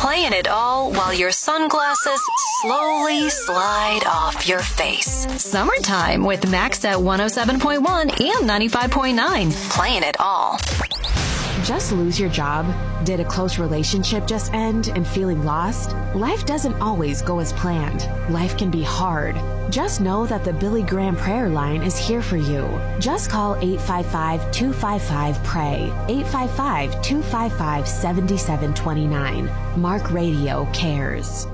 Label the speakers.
Speaker 1: Playing it all while your sunglasses slowly slide off your face. Summertime with Max at 107.1 and 95.9. Playing it all.
Speaker 2: Just lose your job? Did a close relationship just end and feeling lost? Life doesn't always go as planned. Life can be hard. Just know that the Billy Graham prayer line is here for you. Just call 855-255-PRAY. 855-255-7729. Mark Radio cares.